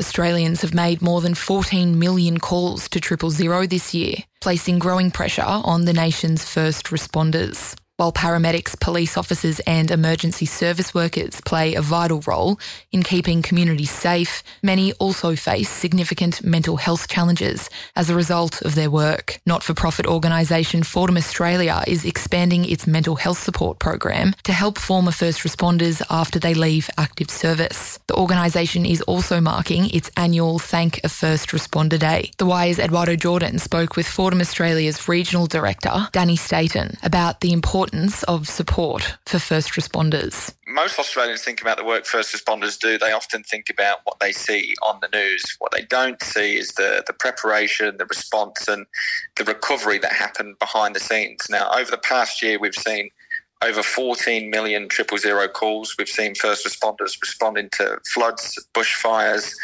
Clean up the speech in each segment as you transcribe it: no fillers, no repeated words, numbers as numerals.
Australians have made more than 14 million calls to 000 this year, placing growing pressure on the nation's first responders. While paramedics, police officers and emergency service workers play a vital role in keeping communities safe, many also face significant mental health challenges as a result of their work. Not-for-profit organisation Fordham Australia is expanding its mental health support program to help former first responders after they leave active service. The organisation is also marking its annual Thank a First Responder Day. The Wire's Eduardo Jordan spoke with Fordham Australia's Regional Director, Danny Staten, about the importance of support for first responders. Most Australians think about the work first responders do. They often think about what they see on the news. What they don't see is the preparation, the response and the recovery that happened behind the scenes. Now, over the past year, we've seen over 14 million 000 calls. We've seen first responders responding to floods, bushfires,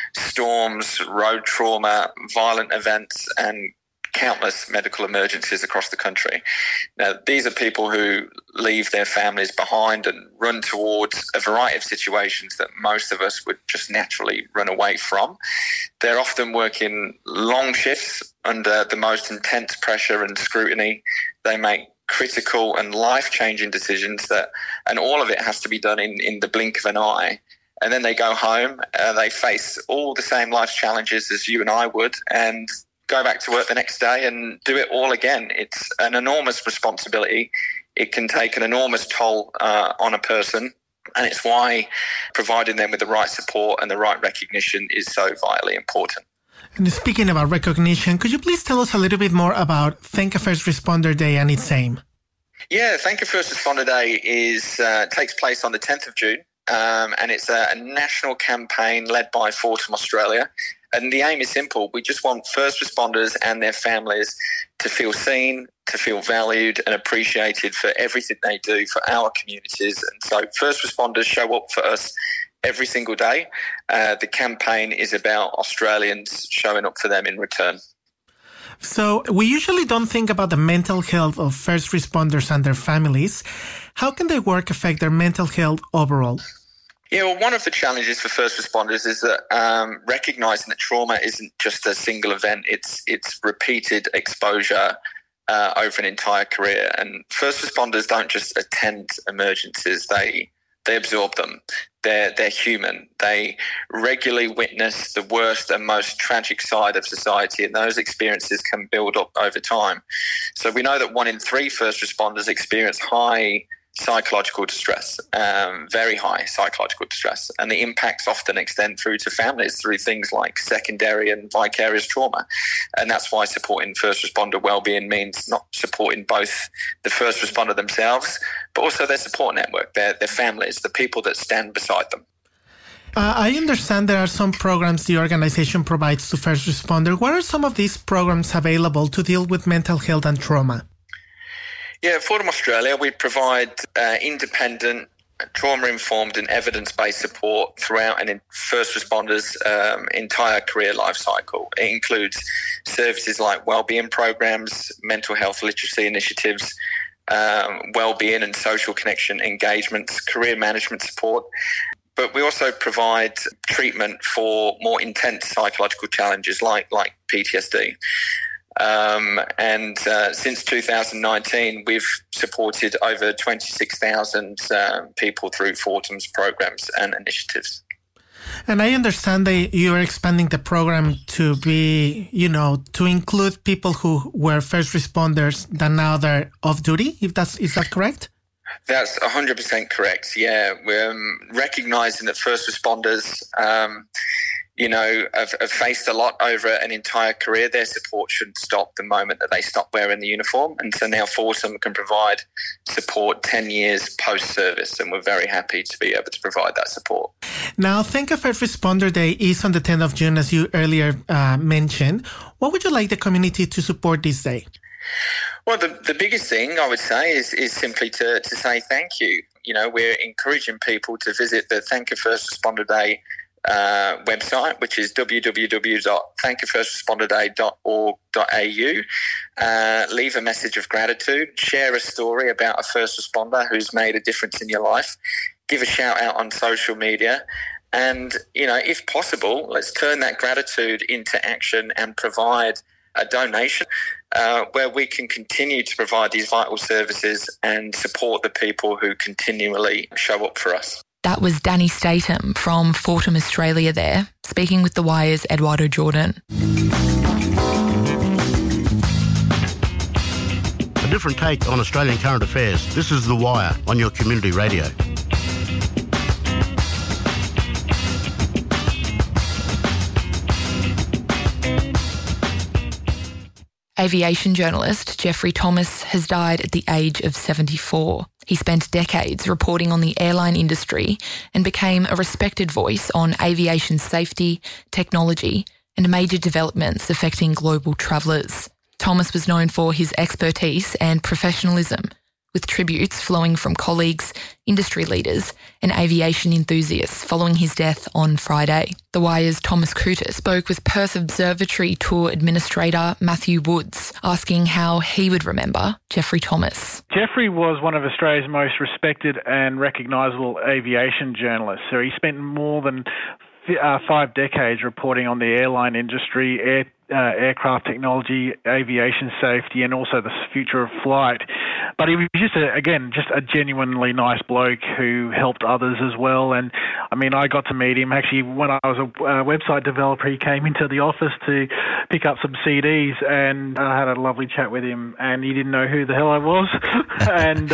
storms, road trauma, violent events and countless medical emergencies across the country. Now, these are people who leave their families behind and run towards a variety of situations that most of us would just naturally run away from. They're often working long shifts under the most intense pressure and scrutiny. They make critical and life-changing decisions and all of it has to be done in the blink of an eye. And then they go home, they face all the same life challenges as you and I would, and go back to work the next day and do it all again. It's an enormous responsibility. It can take an enormous toll on a person, and it's why providing them with the right support and the right recognition is so vitally important. And speaking about recognition, could you please tell us a little bit more about Thank a First Responder Day and its aim? Yeah, Thank a First Responder Day takes place on the 10th of June, and it's a national campaign led by Fordham Australia. And the aim is simple. We just want first responders and their families to feel seen, to feel valued and appreciated for everything they do for our communities. And so first responders show up for us every single day. The campaign is about Australians showing up for them in return. So we usually don't think about the mental health of first responders and their families. How can their work affect their mental health overall? Yeah, well, one of the challenges for first responders is that recognising that trauma isn't just a single event, it's repeated exposure over an entire career. And first responders don't just attend emergencies, they absorb them. They're human. They regularly witness the worst and most tragic side of society, and those experiences can build up over time. So we know that 1 in 3 first responders experience high psychological distress, very high psychological distress, and the impacts often extend through to families through things like secondary and vicarious trauma. And that's why supporting first responder wellbeing means not supporting both the first responder themselves, but also their support network, their families, the people that stand beside them. I understand there are some programs the organization provides to first responders. What are some of these programs available to deal with mental health and trauma? Yeah, at Fordham Australia, we provide independent, trauma-informed and evidence-based support throughout a first responder's entire career life cycle. It includes services like wellbeing programs, mental health literacy initiatives, wellbeing and social connection engagements, career management support. But we also provide treatment for more intense psychological challenges like PTSD. Since 2019, we've supported over 26,000 people through Fordham's programs and initiatives. And I understand that you're expanding the program to be, to include people who were first responders that now they're off duty. Is that correct? That's 100% correct. Yeah, we're recognizing that first responders, have faced a lot over an entire career. Their support shouldn't stop the moment that they stop wearing the uniform. And so now Fordham can provide support 10 years post-service, and we're very happy to be able to provide that support. Now, Thank a First Responder Day is on the 10th of June, as you earlier mentioned. What would you like the community to support this day? Well, the biggest thing I would say is simply to say thank you. We're encouraging people to visit the Thank a First Responder Day website, which is www.thankafirstresponderdday.org.au. Leave a message of gratitude, share a story about a first responder who's made a difference in your life, give a shout out on social media, And, if possible, let's turn that gratitude into action and provide a donation where we can continue to provide these vital services and support the people who continually show up for us. That was Danny Statham from Fortum Australia there, speaking with The Wire's Eduardo Jordan. A different take on Australian current affairs. This is The Wire on your community radio. Aviation journalist Geoffrey Thomas has died at the age of 74. He spent decades reporting on the airline industry and became a respected voice on aviation safety, technology, and major developments affecting global travellers. Thomas was known for his expertise and professionalism, with tributes flowing from colleagues, industry leaders and aviation enthusiasts following his death on Friday. The Wire's Thomas Cooter spoke with Perth Observatory Tour Administrator Matthew Woods, asking how he would remember Geoffrey Thomas. Geoffrey was one of Australia's most respected and recognisable aviation journalists. So he spent more than 5 decades reporting on the airline industry, aircraft technology, aviation safety, and also the future of flight. But he was just a genuinely nice bloke who helped others as well. And I got to meet him actually when I was a website developer. He came into the office to pick up some CDs, and I had a lovely chat with him. And he didn't know who the hell I was, and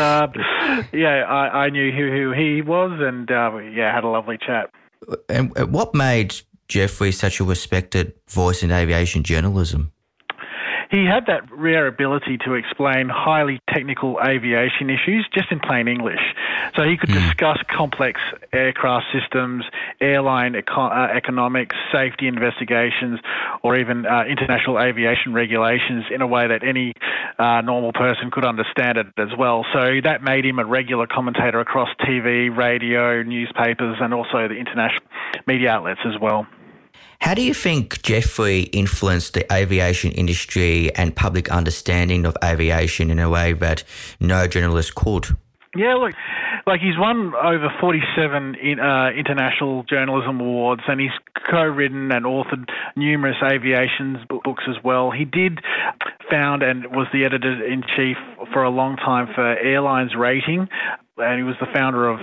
I knew who he was, and had a lovely chat. And what made Geoffrey such a respected voice in aviation journalism? He had that rare ability to explain highly technical aviation issues just in plain English. So he could discuss complex aircraft systems, airline economics, safety investigations, or even international aviation regulations in a way that any normal person could understand it as well. So that made him a regular commentator across TV, radio, newspapers, and also the international media outlets as well. How do you think Geoffrey influenced the aviation industry and public understanding of aviation in a way that no journalist could? Yeah, look, he's won over 47 international journalism awards, and he's co-written and authored numerous aviation books as well. He did found and was the editor-in-chief for a long time for Airlines Rating, and he was the founder of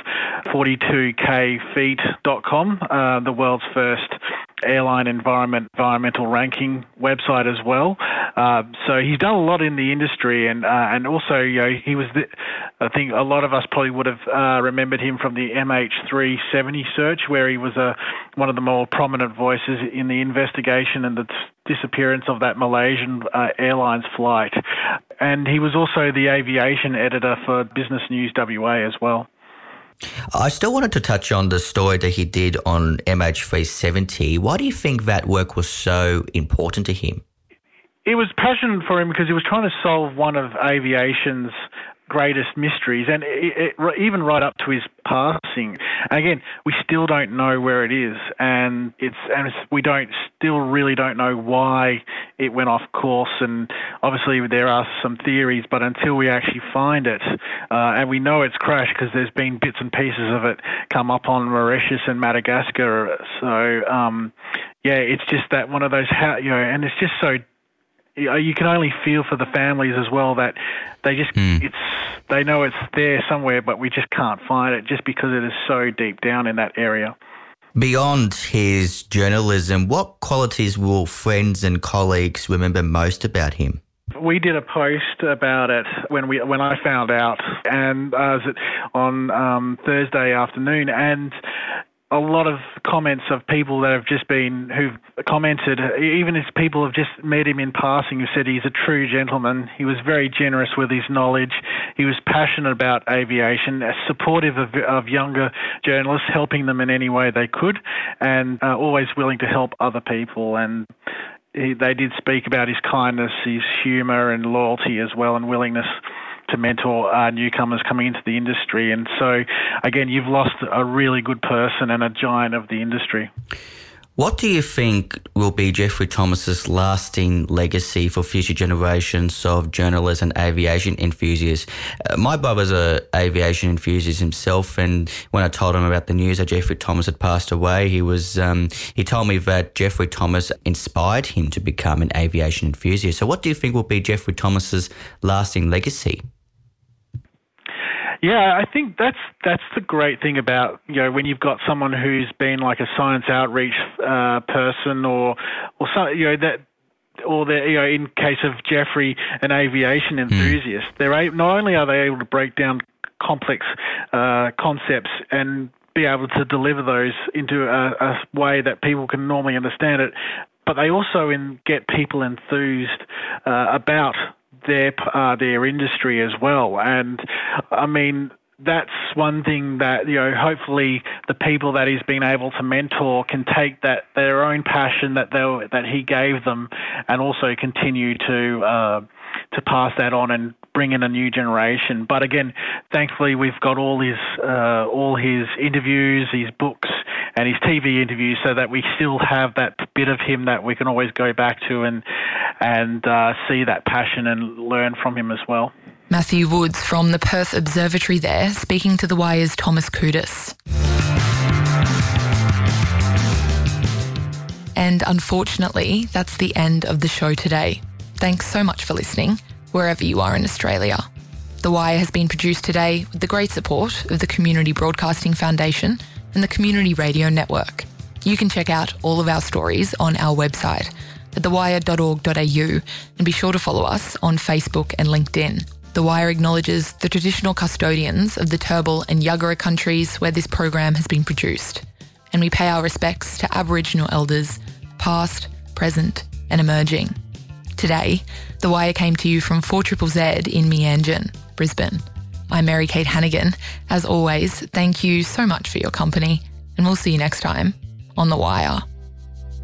42kfeet.com, the world's first airline environmental ranking website as well. So he's done a lot in the industry, and also he was I think a lot of us probably would have remembered him from the MH370 search, where he was one of the more prominent voices in the investigation and the disappearance of that Malaysian Airlines flight. And he was also the aviation editor for Business News WA as well. I still wanted to touch on the story that he did on MH370. Why do you think that work was so important to him? It was passion for him because he was trying to solve one of aviation's greatest mysteries, and even right up to his passing. Again, we still don't know where it is, and we still really don't know why it went off course. And obviously, there are some theories, but until we actually find it, and we know it's crashed because there's been bits and pieces of it come up on Mauritius and Madagascar. So, it's just that one of those, and it's just so. You can only feel for the families as well that they just they know it's there somewhere, but we just can't find it just because it is so deep down in that area. Beyond his journalism, what qualities will friends and colleagues remember most about him? We did a post about it when I found out, and on Thursday afternoon, and a lot of comments of people that who've commented, even if people have just met him in passing, who said he's a true gentleman. He was very generous with his knowledge. He was passionate about aviation, supportive of younger journalists, helping them in any way they could, and always willing to help other people. And they did speak about his kindness, his humour and loyalty as well, and willingness to mentor newcomers coming into the industry. And so, again, you've lost a really good person and a giant of the industry. What do you think will be Jeffrey Thomas's lasting legacy for future generations of journalists and aviation enthusiasts? My brother's an aviation enthusiast himself, and when I told him about the news that Jeffrey Thomas had passed away, he told me that Jeffrey Thomas inspired him to become an aviation enthusiast. So what do you think will be Jeffrey Thomas's lasting legacy? Yeah, I think that's the great thing about, when you've got someone who's been like a science outreach person or some, in case of Jeffrey, an aviation enthusiast. Not only are they able to break down complex concepts and be able to deliver those into a way that people can normally understand it, but they also get people enthused about their industry as well. And I mean, that's one thing that, hopefully the people that he's been able to mentor can take their own passion that he gave them and also continue to pass that on and bring in a new generation. But again, thankfully we've got all his interviews, his books and his TV interviews, so that we still have that bit of him that we can always go back to and see that passion and learn from him as well. Matthew Woods from the Perth Observatory there, speaking to The Wire's Thomas Koudis. And unfortunately, that's the end of the show today. Thanks so much for listening, wherever you are in Australia. The Wire has been produced today with the great support of the Community Broadcasting Foundation and the Community Radio Network. You can check out all of our stories on our website at thewire.org.au and be sure to follow us on Facebook and LinkedIn. The Wire acknowledges the traditional custodians of the Turrbal and Yuggera countries where this program has been produced, and we pay our respects to Aboriginal elders, past, present and emerging. Today, The Wire came to you from 4ZZZ in Meanjin, Brisbane. I'm Mary Kate Hannigan. As always, thank you so much for your company, and we'll see you next time on The Wire.